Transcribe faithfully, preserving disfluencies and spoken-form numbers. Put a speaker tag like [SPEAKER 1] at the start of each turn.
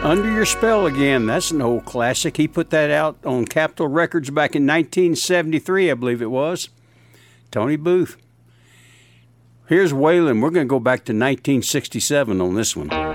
[SPEAKER 1] Under Your Spell again. That's an old classic. He put that out on Capitol Records back in nineteen seventy-three, I believe it was. Tony Booth. Here's Waylon. We're going to go back to nineteen sixty-seven on this one.